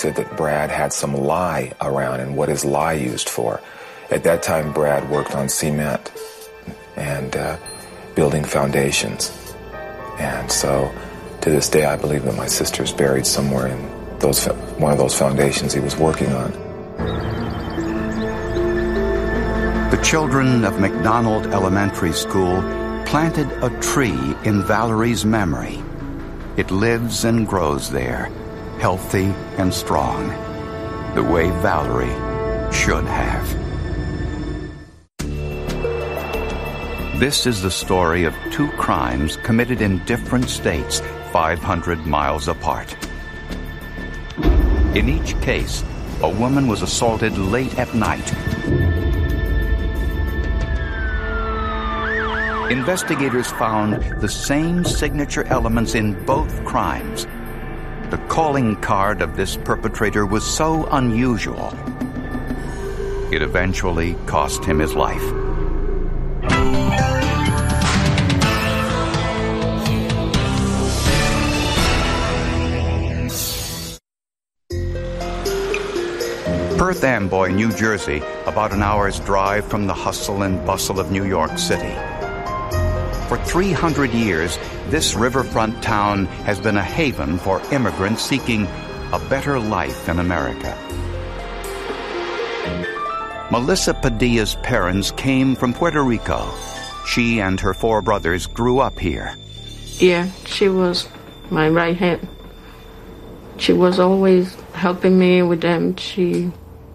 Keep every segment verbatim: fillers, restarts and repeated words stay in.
said that Brad had some lye around and what is lye used for. At that time, Brad worked on cement and uh, building foundations. And so to this day, I believe that my sister's buried somewhere in those one of those foundations he was working on. The children of McDonald Elementary School planted a tree in Valerie's memory. It lives and grows there, healthy and strong, the way Valerie should have. This is the story of two crimes committed in different states, five hundred miles apart. In each case, a woman was assaulted late at night. Investigators found the same signature elements in both crimes. The calling card of this perpetrator was so unusual, it eventually cost him his life. Perth Amboy, New Jersey, about an hour's drive from the hustle and bustle of New York City. For three hundred years, this riverfront town has been a haven for immigrants seeking a better life in America. Melissa Padilla's parents came from Puerto Rico. She and her four brothers grew up here. Yeah, she was my right hand. She was always helping me with them. She,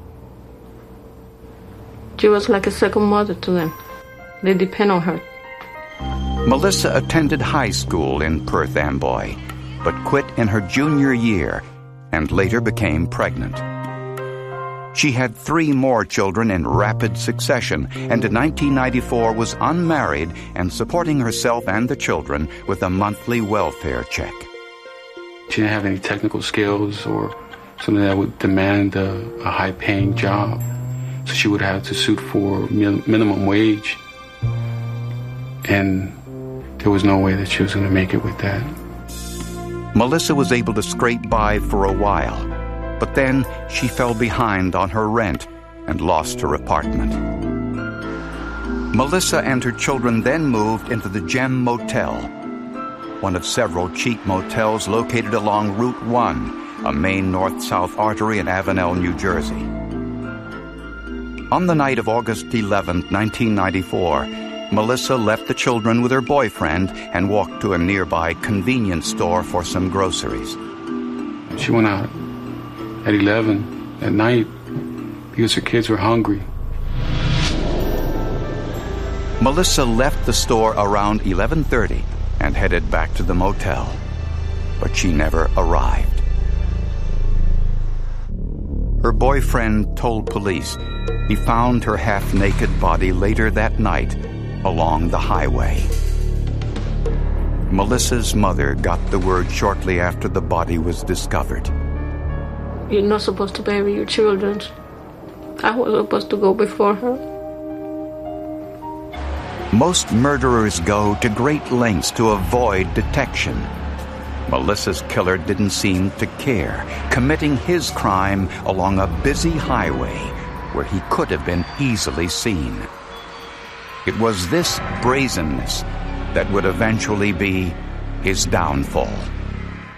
she was like a second mother to them. They depend on her. Melissa attended high school in Perth Amboy, but quit in her junior year and later became pregnant. She had three more children in rapid succession, and in nineteen ninety-four was unmarried and supporting herself and the children with a monthly welfare check. She didn't have any technical skills or something that would demand a, a high-paying job, so she would have to suit for min- minimum wage, and there was no way that she was going to make it with that. Melissa was able to scrape by for a while, but then she fell behind on her rent and lost her apartment. Melissa and her children then moved into the Gem Motel, one of several cheap motels located along Route one, a main north-south artery in Avenel, New Jersey. On the night of August eleventh, nineteen ninety-four, Melissa left the children with her boyfriend and walked to a nearby convenience store for some groceries. She went out at eleven at night because her kids were hungry. Melissa left the store around eleven thirty and headed back to the motel, but she never arrived. Her boyfriend told police he found her half-naked body later that night along the highway. Melissa's mother got the word shortly after the body was discovered. You're not supposed to bury your children. I was supposed to go before her. Most murderers go to great lengths to avoid detection. Melissa's killer didn't seem to care, committing his crime along a busy highway where he could have been easily seen. It was this brazenness that would eventually be his downfall.